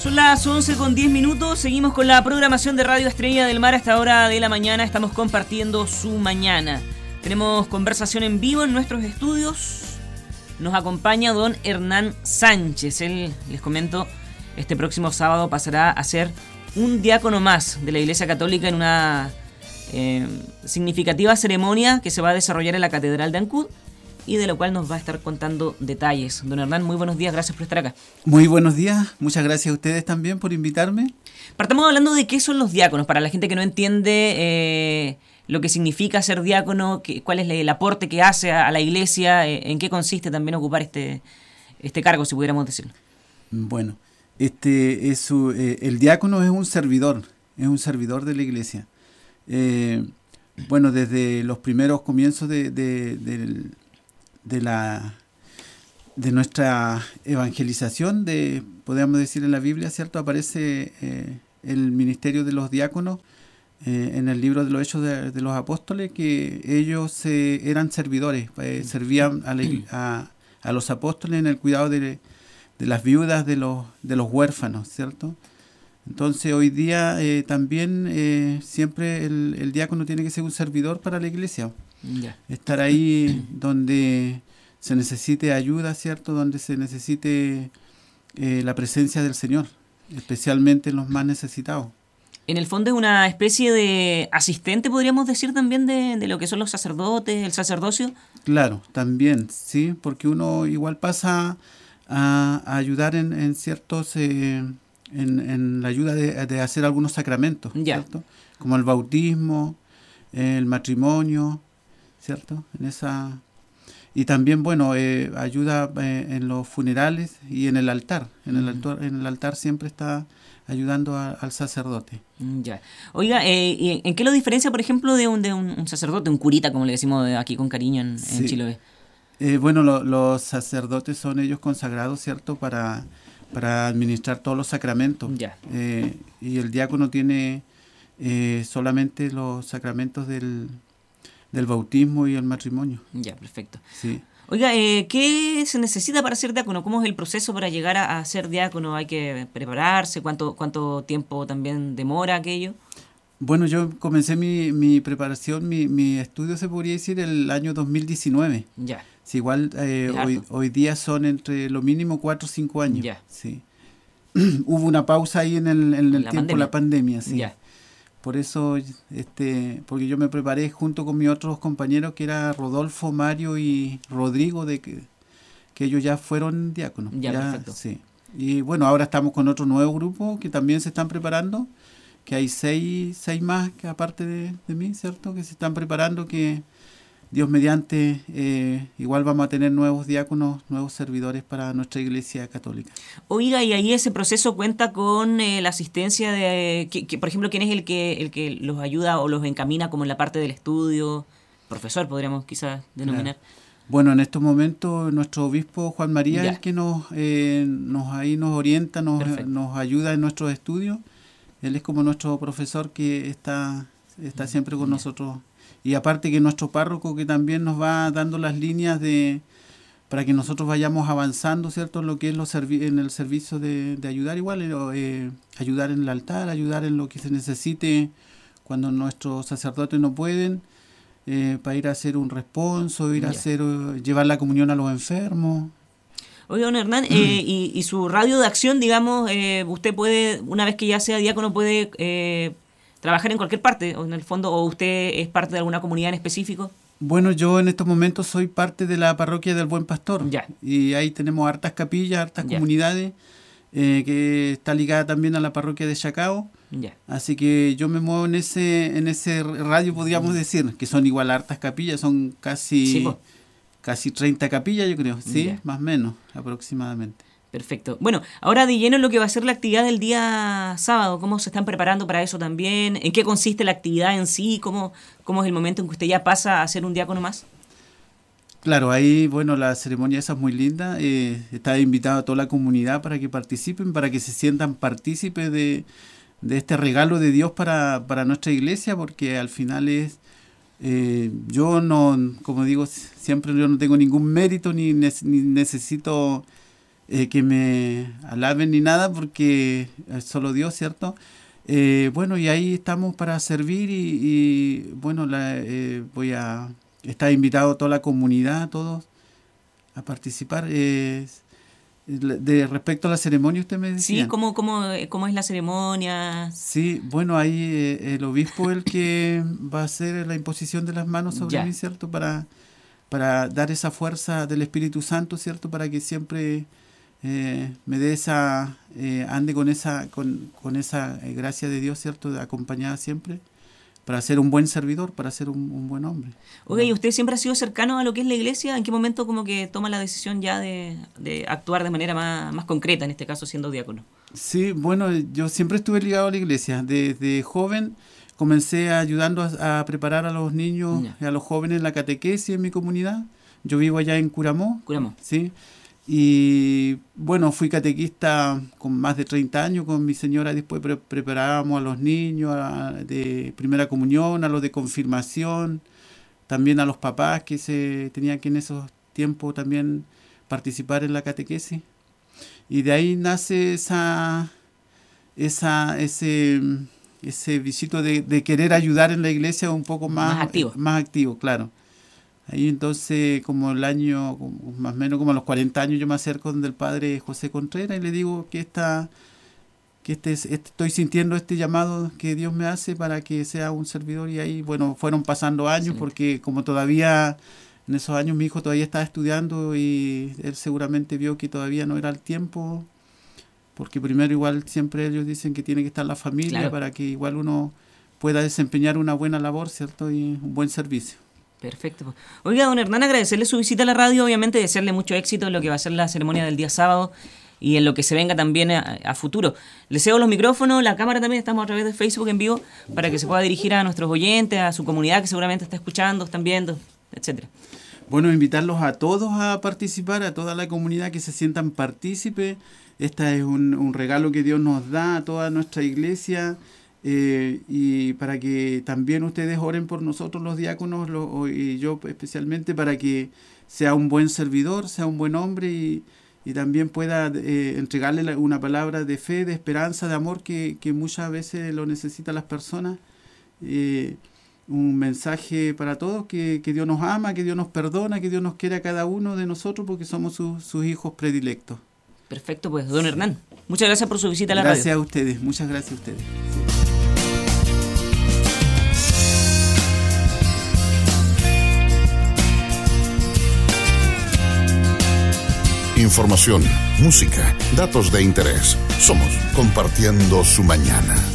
Son las 11:10, seguimos con la programación de Radio Estrella del Mar. A esta hora de la mañana estamos compartiendo su mañana. Tenemos conversación en vivo en nuestros estudios. Nos acompaña don Hernán Sánchez. Él, les comento, este próximo sábado pasará a ser un diácono más de la Iglesia Católica en una significativa ceremonia que se va a desarrollar en la Catedral de Ancud, y de lo cual nos va a estar contando detalles. Don Hernán, muy buenos días, gracias por estar acá. Muy buenos días, muchas gracias a ustedes también por invitarme. Partamos hablando de qué son los diáconos, para la gente que no entiende lo que significa ser diácono, cuál es el aporte que hace a la iglesia, en qué consiste también ocupar este cargo, si pudiéramos decirlo. Bueno, el diácono es un servidor de la iglesia. Bueno, desde los primeros comienzos de nuestra evangelización, podríamos decir en la Biblia, ¿cierto? Aparece el ministerio de los diáconos en el libro de los Hechos de los Apóstoles, que ellos eran servidores, servían a los apóstoles en el cuidado de las viudas, de los huérfanos, ¿cierto? Entonces hoy día también siempre el diácono tiene que ser un servidor para la iglesia. Ya. Estar ahí donde se necesite ayuda, ¿cierto? Donde se necesite la presencia del Señor, especialmente en los más necesitados. En el fondo es una especie de asistente, podríamos decir, también de lo que son los sacerdotes, el sacerdocio. Claro, también, sí, porque uno igual pasa a ayudar en ciertos, en la ayuda de hacer algunos sacramentos, ya, ¿cierto? Como el bautismo, el matrimonio, ¿cierto? Y también, bueno, ayuda en los funerales y en el altar. En el altar siempre está ayudando al sacerdote. Ya. Oiga, ¿y en qué lo diferencia, por ejemplo, de un sacerdote, un curita, como le decimos aquí con cariño en Chiloé? Bueno, los sacerdotes son ellos consagrados, ¿cierto?, para administrar todos los sacramentos. Ya. Y el diácono tiene solamente los sacramentos del bautismo y el matrimonio. Ya, perfecto. Sí. Oiga, ¿qué se necesita para ser diácono? ¿Cómo es el proceso para llegar a ser diácono? ¿Hay que prepararse? ¿Cuánto tiempo también demora aquello? Bueno, yo comencé mi preparación, mi estudio, se podría decir, el año 2019. Ya. Sí, igual hoy día son entre lo mínimo 4 o 5 años. Ya. Sí. Hubo una pausa ahí en el tiempo de la pandemia, sí. Ya. Por eso, porque yo me preparé junto con mis otros compañeros, que era Rodolfo, Mario y Rodrigo, que ellos ya fueron diáconos. Ya, perfecto. Sí. Y bueno, ahora estamos con otro nuevo grupo que también se están preparando, que hay seis más que aparte de mí, ¿cierto? Que se están preparando, que Dios mediante, igual vamos a tener nuevos diáconos, nuevos servidores para nuestra iglesia católica. Oiga, y ahí ese proceso cuenta con la asistencia de, que, por ejemplo, ¿quién es el que los ayuda o los encamina como en la parte del estudio? Profesor, podríamos quizás denominar. Claro. Bueno, en estos momentos nuestro obispo Juan María Ya. es el que nos orienta, nos ayuda en nuestros estudios. Él es como nuestro profesor que está siempre con nosotros. Y aparte que nuestro párroco, que también nos va dando las líneas para que nosotros vayamos avanzando, ¿cierto?, en lo que es en el servicio de ayudar igual, ayudar en el altar, ayudar en lo que se necesite cuando nuestros sacerdotes no pueden, para ir a hacer un responso, llevar la comunión a los enfermos. Oiga, don Hernán, y su radio de acción, digamos, usted puede, una vez que ya sea diácono, puede trabajar en cualquier parte, o en el fondo, o usted es parte de alguna comunidad en específico. Bueno, yo en estos momentos soy parte de la parroquia del Buen Pastor. Ya. Y ahí tenemos hartas capillas, hartas Ya. comunidades, que está ligada también a la parroquia de Chacao. Ya. Así que yo me muevo en ese radio, podríamos decir, que son igual hartas capillas, son casi 30 capillas, yo creo, sí, Ya. más o menos, aproximadamente. Perfecto. Bueno, ahora de lleno en lo que va a ser la actividad del día sábado, ¿cómo se están preparando para eso también? ¿En qué consiste la actividad en sí? ¿Cómo es el momento en que usted ya pasa a ser un diácono más? Claro, ahí, bueno, la ceremonia esa es muy linda. Está invitado a toda la comunidad para que participen, para que se sientan partícipes de este regalo de Dios para nuestra iglesia, porque al final yo no, como digo, siempre yo no tengo ningún mérito ni necesito que me alaben ni nada, porque es solo Dios, ¿cierto? Bueno, y ahí estamos para servir y bueno, está invitado a toda la comunidad, todos, a participar. Respecto a la ceremonia, usted me decía. Sí, ¿cómo es la ceremonia? Sí, bueno, ahí el obispo es el que va a hacer la imposición de las manos sobre mí, ¿cierto? Para dar esa fuerza del Espíritu Santo, ¿cierto? Para que siempre me dé ande con esa gracia de Dios, ¿cierto? Acompañada siempre, para ser un buen servidor, para ser un buen hombre. Oye, ¿y usted siempre ha sido cercano a lo que es la iglesia? ¿En qué momento como que toma la decisión ya de actuar de manera más concreta, en este caso siendo diácono? Sí, bueno, yo siempre estuve ligado a la iglesia. Desde joven comencé ayudando a preparar a los niños y a los jóvenes la catequesis en mi comunidad. Yo vivo allá en Curamó. Sí. Y bueno, fui catequista con más de 30 años con mi señora. Después preparábamos a los niños de primera comunión, a los de confirmación, también a los papás que se tenían que en esos tiempos también participar en la catequesis. Y de ahí nace ese visito de querer ayudar en la iglesia un poco más activo, claro. Ahí entonces, como el año, más o menos como a los 40 años, yo me acerco donde el padre José Contreras y le digo que estoy sintiendo este llamado que Dios me hace para que sea un servidor. Y ahí, bueno, fueron pasando años, porque como todavía en esos años mi hijo todavía estaba estudiando y él seguramente vio que todavía no era el tiempo, porque primero igual siempre ellos dicen que tiene que estar la familia para que igual uno pueda desempeñar una buena labor, ¿cierto? Y un buen servicio. Perfecto. Oiga, don Hernán, agradecerle su visita a la radio, obviamente desearle mucho éxito en lo que va a ser la ceremonia del día sábado y en lo que se venga también a futuro. Le cedo los micrófonos, la cámara también, estamos a través de Facebook en vivo para que se pueda dirigir a nuestros oyentes, a su comunidad que seguramente está escuchando, están viendo, etcétera. Bueno, invitarlos a todos a participar, a toda la comunidad que se sientan partícipes. Este es un regalo que Dios nos da a toda nuestra iglesia. Y para que también ustedes oren por nosotros los diáconos y yo especialmente, para que sea un buen servidor, sea un buen hombre y también pueda entregarle una palabra de fe, de esperanza, de amor que muchas veces lo necesitan las personas. Un mensaje para todos, que Dios nos ama, que Dios nos perdona, que Dios nos quiere a cada uno de nosotros porque somos sus hijos predilectos. Perfecto, pues don Hernán, muchas gracias por su visita a la radio. Gracias a ustedes, muchas gracias a ustedes. Información, música, datos de interés. Somos Compartiendo su Mañana.